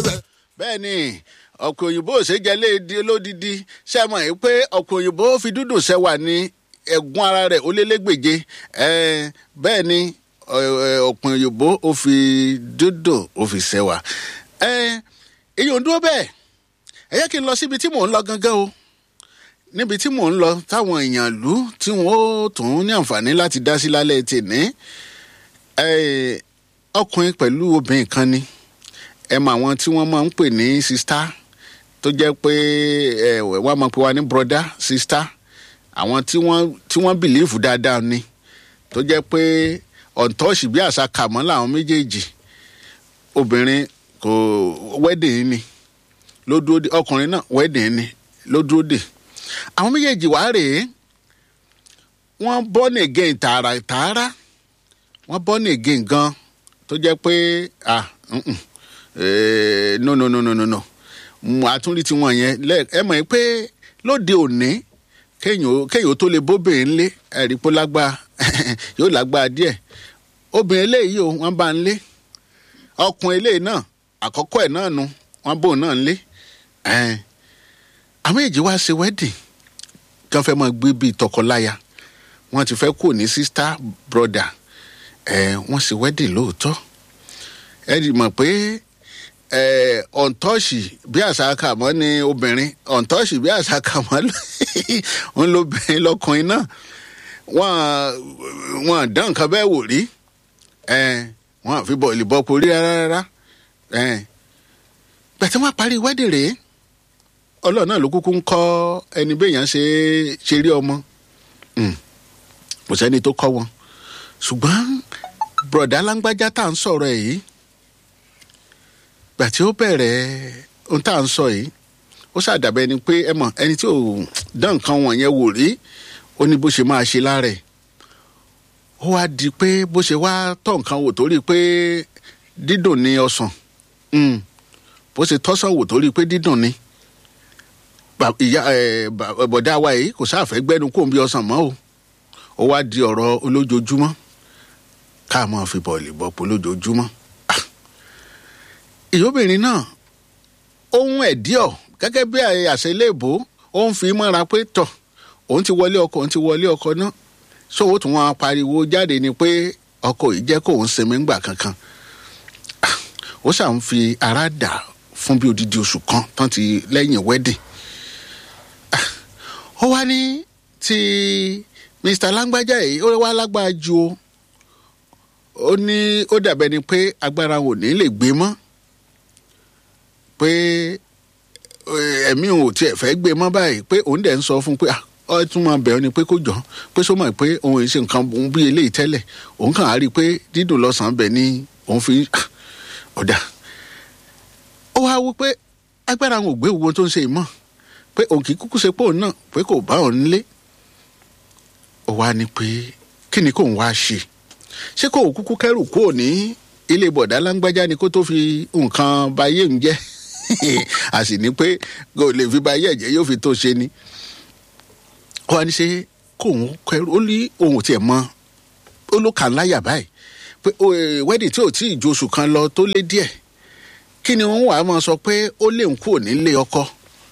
bẹ́ẹ̀ ni ọ̀pọ̀ òyìnbó ò ṣe jẹ́ lódìdí ṣé ẹ mọ̀ yìí pé ọ̀pọ̀ òyìnbó fi dúdú ṣẹwà ní ẹ̀gún ara rẹ̀ ó lé lẹ́gbèje bẹ́ẹ̀ ni ọ̀pọ̀ òyìnbó ó fi dúdú ó fi ṣẹwà èyí ò ń dúró bẹ́ẹ̀ ẹ jẹ́ kí n lọ síbi tí mò ń lọ gangan o níbi tí mò ń lọ táwọn èèyàn lù tí wọ́n ó tún ní àǹfààní láti dá sí lálẹ́ tèmi ọkùnrin pẹ̀lú obìnrin kan ni ẹ mọ àwọn tí wọ́n máa ń pè ní sista tó jẹ́ pé wọ́n máa ń pè wá ní broda sista àwọn tí wọ́n bìlífù dáadáa ni tó jẹ́ pé ọ̀ǹtọ́ọ̀ṣì bí àṣà kàmọ́ làwọn méjèèjì obìnrin kò wedding ni ló dúró dè ọkùnrin náà wedding ni ló dúró dè àwọn méjèèjì wá rèé wọ́n born again tààrà wọ́n born again gan tó jẹ́ pé no àtúndì tí wọ́n yẹn ẹ mọ̀ pé lóde òní kéèyàn tó lè bóbìnrin lé ẹ̀rí pé lágbára yóò lágbára díẹ̀ obìnrin eléyìí o wọ́n bá ń lé ọkùnrin eléyìí náà àkọ́kọ́ ẹ̀ náà nu wọ́n bò náà ń lé àwọn èjì wá ṣe wedding kí wọ́n fẹ́ máa gbé bíi tọkọláya wọ́n ti fẹ́ kó ní sister brother wọ́n ṣe wedding lóòótọ́ ẹ dì mọ̀ pé ọ̀ǹtọ́ọ̀ṣì bí àṣà kàmọ́ ni obìnrin ọ̀ǹtọ́ọ̀ṣì bí àṣà kàmọ́ ń lóbìnrin lọ́kùnrin náà wọ́n dán nǹkan bẹ́ẹ̀ wò rí wọ́n àfi bọ̀ọ̀lì bọ́pọ̀ rí rárá gbẹ̀tẹ́ wọ́n parí wedding rèé ọlọ́run náà ló kúkú ń kọ́ ẹni béèyàn ṣe rí ọmọ kò sẹ́ni tó kọ́ wọn ṣùgbọ́n bùrọ̀dá láńgbájá tá à ń sọ̀rọ̀ ẹ̀ yìí gbà tí ó bẹ̀rẹ̀ ohun tá à ń sọ yìí ó ṣàdàbẹ̀ ni pé ẹ mọ̀ ẹni tí ò dán nǹkan wọ̀nyẹn wò rí ó ní bó ṣe máa ṣe lára ẹ̀ ó wá di pé bó ṣe wá tọ̀ nǹkan wò tó rí pé dídùn ni ọsàn bó ṣe tọ́sàn wò tó rí pé dídùn ni bọ̀dá wa yìí kò sáà fẹ́ gbẹ́nu kó ń bí ọsàn mọ́ o ó wá di ọ̀rọ̀ olójoojúmọ́ ká máa fi bọ̀ọ̀lì bọ̀pọ̀ lójoojúmọ́ ìyóbìnrin náà ohun ẹ̀díọ̀ gẹ́gẹ́ bí àṣẹ iléèbó ó ń fi mọ́ra pé tọ̀ òun ti wọlé ọkọ náà sówó tí wọ́n pariwo jáde ni pé ọkọ yìí jẹ́ kóun sinmi ńgbà kankan ó ṣà ń fi ara dà fún bí odidi oṣù kan tán ti lẹ́yìn wedding ó wá ní ti Mr. Lágbájá yìí ó wá lágbára ju ó ní ó dàbẹ́ ni pé agbára ò ní lè gbé mọ́ pé ẹ̀mí ò tiẹ̀ fẹ́ gbé mọ́ báyìí pé òun dẹ̀ ń sọ fún pé ọ tún máa bẹ̀ ọ́ ni pé kó jọ pé sọ mọ̀ pé òun ṣe nǹkan òun bí eléyìí tẹ́lẹ̀ òun kàn á rí i pé dídùn lọ́sàn-án bẹ̀ ni òun fi ọ̀dà ó wá wí pé agbára òun ò gbé owó tó ń ṣe ìmọ̀ pé òun kì í kúkú ṣe pé òun náà pé kò bá òun nílé ó wá ní pé kí ni kóun wá ṣe ṣé kóun kúkú kẹ́rù kúrò ní ilé bọ̀dá Láńgbájá ni kó tó fi nǹkan bayé ń jẹ́ a sì ní pé kò lè fi bayé ẹ̀jẹ̀ yóò fi tó ṣe ni ó wá ní ṣe kóun kẹ́rù ó ní òun tiẹ̀ mọ ó ló kà ń láyà báyìí pé wedding tí ò tí ì ju oṣù kan lọ tó lé díẹ̀ kí ni wọ́n wà á máa sọ pé ó lè ń kúrò nílé ọkọ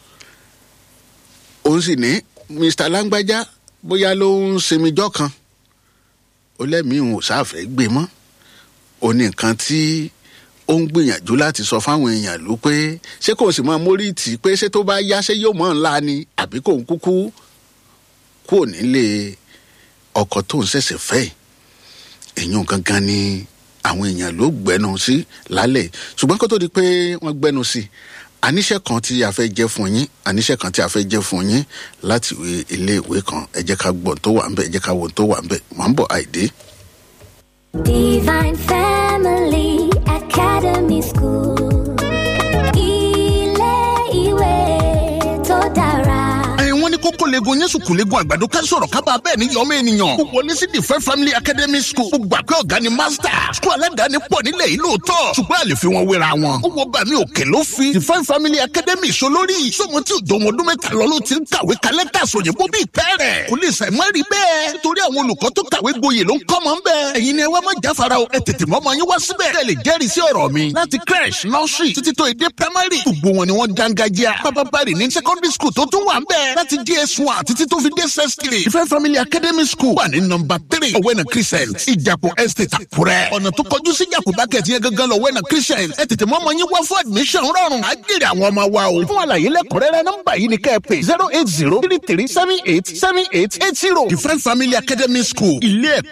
òun sì ní Mr. Láńgbájá bóyá ló ń sinmi jọ́ kan ó lẹ́mìí òun ò sáfẹ́ gbé mọ́ ó ní nǹkan tí ó ń gbìyànjú láti sọ fáwọn èèyàn ló pé ṣé kò sì máa mórí tì pé ṣé tó bá yá ṣé yóò mọ̀ ńlá ni àbí kò ń kúkú kúrò nílé ọkọ tó ń ṣẹ̀ṣẹ̀ fẹ́ èèyàn gangan ni àwọn èèyàn ló gbẹnu sí lálẹ́ ṣùgbọ́n kó tó di pé wọ́n gbẹnu sí àníṣe kan tí a fẹ́ jẹ́ fún yín láti ilé ìwé kan ẹ jẹ́ ká gbọ́ tó wà ń bẹ̀ ẹ jẹ́ ká wo tó wà ń bẹ̀ mọ̀ ń bọ̀ àìdé. Divine Family Academy School ilé ìwé tó dára. wọ́n ní kókó lè legun yẹn sùkú legun àgbàdo ká sọ̀rọ̀ kábà bẹ́ẹ̀ ni yọmọ ènìyàn. ó wọlé sí the Fair Family Academy School. ó gbà pé ọ̀gá ni master. school aládàáni pọ̀ nílẹ̀ yìí lóòótọ́. ṣùgbọ́n àlè fi wọn wéra wọn. ó wọ bàmí òkè ló fi the Fair Family Academy ṣolórí. sọmọ tí òjò wọn ọdún mẹ́ta lọ ló ti ń kàwé kálẹ́tà sòyìnbó bíi pẹ́ẹ́rẹ́. kò lè sàìmọ́ rí bẹ́ẹ̀. nítorí àwọn olùkọ́ tó kàwé gboyè ló ń kọ́ mọ́ ń bẹ́ẹ̀. ẹ̀yin ni ẹ wá má jáfara o. ẹ tètè mọ́mọ́ yín wá síbẹ̀. kẹ́ lè jẹ́rìí sí ọ̀rọ̀ mi. láti crèche nursery títí tó èdè primary. gbogbo wọn ni wọ́n dángájíá. pápábárì ní secondary school tó tún wà ń bẹ́ẹ̀. láti JS1 títí tó fi dé sẹ́sìkìrì. the Fair Family Academy School wà ní nọ́mbà 3 Owena Crescent Ìjàpọ̀ Estate Àkúrẹ́. ọ̀nà tó kọjú sí Ìjàpọ̀ Market yẹn gangan lọ Owena Crescent. ẹ tètè mọ́mọ́ yín wá fún admission rọrùn. á jèrè àwọn ọmọ wa o. fún àlàyé lẹ́kùnrẹ́rẹ́ nọ́mbà yìí ni kẹ́ ẹ pè 08033787880. the Fair Family Academy School ilé ẹ̀kọ́